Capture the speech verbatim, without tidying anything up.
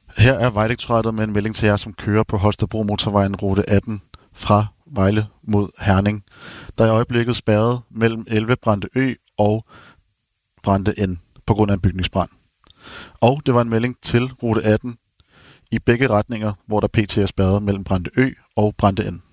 Her er Vejdirektoratet med en melding til jer, som kører på Holstebro Motorvejen rute atten fra Vejle mod Herning. Der er i øjeblikket spærret mellem elleve Brande Ø og Brande N på grund af en bygningsbrand. Og det var en melding til rute atten i begge retninger, hvor der pt. er spærret mellem Brande Ø og Brande N.